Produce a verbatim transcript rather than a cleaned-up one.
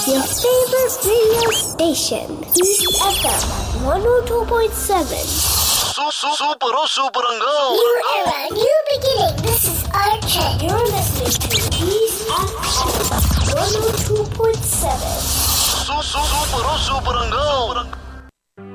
Your favorite radio station, East F M one oh two point seven. Super, super, New era, new beginning. This is Archer. You're listening to East F M one oh two point seven. super, super, super,